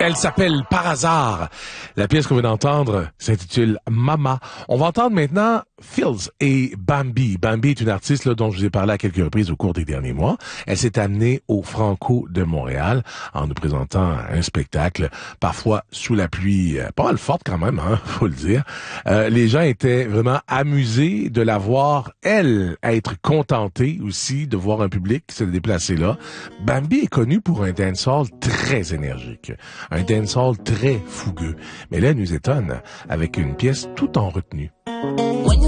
Elle s'appelle Par hasard. La pièce qu'on vient d'entendre s'intitule Mama. On va entendre maintenant Fields et Bambi. Bambi est une artiste là, dont je vous ai parlé à quelques reprises au cours des derniers mois. Elle s'est amenée au Franco de Montréal en nous présentant un spectacle, parfois sous la pluie, pas mal forte quand même, hein, faut le dire. Les gens étaient vraiment amusés de la voir, elle, être contentée aussi de voir un public se déplacer là. Bambi est connue pour un dancehall très énergique, un dancehall très fougueux. Mais là, elle nous étonne avec une pièce tout en retenue.